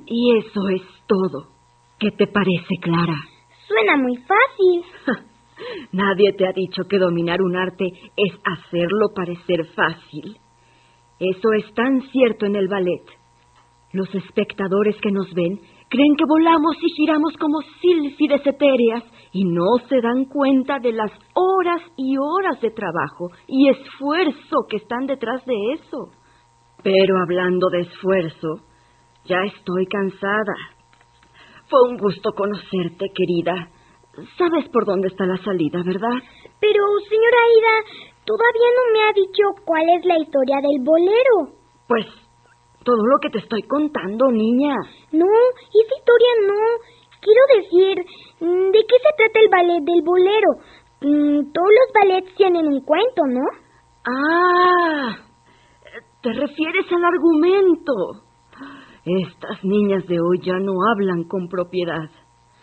Y eso es todo. ¿Qué te parece, Clara? Suena muy fácil. Nadie te ha dicho que dominar un arte es hacerlo parecer fácil. Eso es tan cierto en el ballet. Los espectadores que nos ven creen que volamos y giramos como sílfides etéreas y no se dan cuenta de las horas y horas de trabajo y esfuerzo que están detrás de eso. Pero hablando de esfuerzo, ya estoy cansada. Fue un gusto conocerte, querida. Sabes por dónde está la salida, ¿verdad? Pero, señora Aida, todavía no me ha dicho cuál es la historia del bolero. Pues todo lo que te estoy contando, niña. No, esa historia no. Quiero decir, ¿de qué se trata el ballet del bolero? Todos los ballets tienen un cuento, ¿no? Ah, te refieres al argumento. Estas niñas de hoy ya no hablan con propiedad.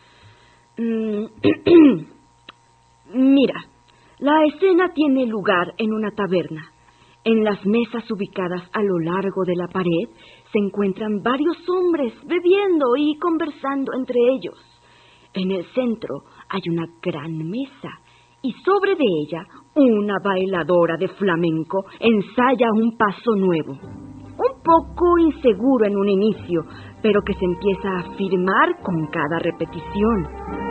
Mira, la escena tiene lugar en una taberna. En las mesas ubicadas a lo largo de la pared se encuentran varios hombres bebiendo y conversando entre ellos. En el centro hay una gran mesa y sobre de ella una bailadora de flamenco ensaya un paso nuevo. Un poco inseguro en un inicio, pero que se empieza a afirmar con cada repetición.